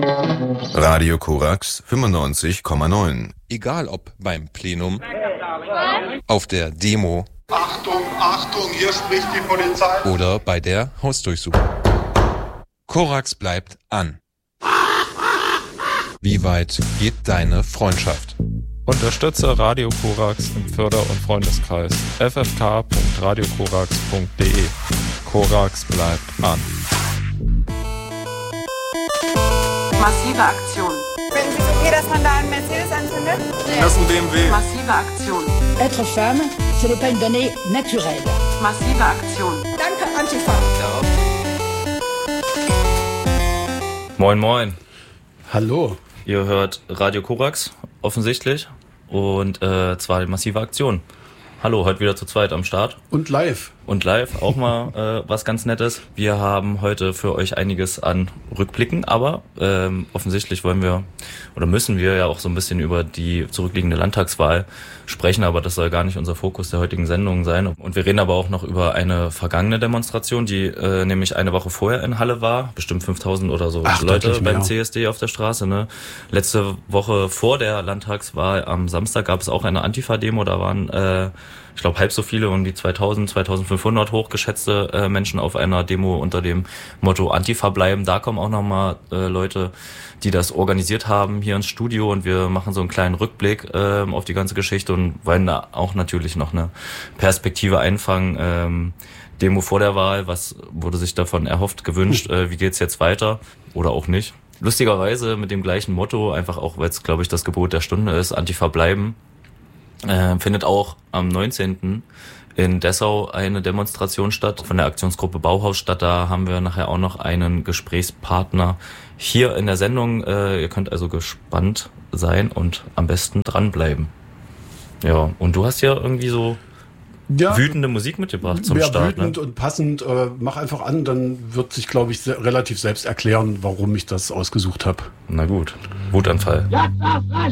Radio Korax 95,9. Egal ob beim Plenum, auf der Demo, Achtung, Achtung, hier spricht die Polizei. Oder bei der Hausdurchsuchung. Korax bleibt an. Wie weit geht deine Freundschaft? Unterstütze Radio Korax im Förder- und Freundeskreis. ffk.radiokorax.de. Korax bleibt an. Massive Aktion. Finden Sie es okay, dass man da einen Mercedes anzündet? Das ist ein BMW. Massive Aktion. Être femme, ce n'est pas une donnée naturelle. Massive Aktion. Danke, Antifa. Moin moin. Hallo. Ihr hört Radio Korax, offensichtlich. Und zwar die massive Aktion. Hallo, heute wieder zu zweit am Start. Und live. Und live auch mal was ganz Nettes. Wir haben heute für euch einiges an Rückblicken, aber offensichtlich wollen wir oder müssen wir ja auch so ein bisschen über die zurückliegende Landtagswahl sprechen, aber das soll gar nicht unser Fokus der heutigen Sendung sein. Und wir reden aber auch noch über eine vergangene Demonstration, die nämlich eine Woche vorher in Halle war. Bestimmt 5000 oder so Leute beim CSD auf der Straße. Ne? Letzte Woche vor der Landtagswahl am Samstag gab es auch eine Antifa-Demo. Da waren ich glaube, halb so viele, um die 2000, 2500 hochgeschätzte Menschen auf einer Demo unter dem Motto Antifa bleiben. Da kommen auch nochmal Leute, die das organisiert haben, hier ins Studio und wir machen so einen kleinen Rückblick auf die ganze Geschichte und wollen da auch natürlich noch eine Perspektive einfangen. Demo vor der Wahl, was wurde sich davon erhofft, gewünscht, wie geht's jetzt weiter oder auch nicht. Lustigerweise mit dem gleichen Motto, einfach auch, weil es, glaube ich, das Gebot der Stunde ist, Antifa bleiben. Findet auch am 19. in Dessau eine Demonstration statt von der Aktionsgruppe Bauhaus statt. Da haben wir nachher auch noch einen Gesprächspartner hier in der Sendung. Ihr könnt also gespannt sein und am besten dranbleiben. Ja, und du hast ja irgendwie so wütende Musik mitgebracht zum Start. Wütend, ne? Und passend. Mach einfach an, dann wird sich, glaube ich, relativ selbst erklären, warum ich das ausgesucht habe. Na gut, Wutanfall.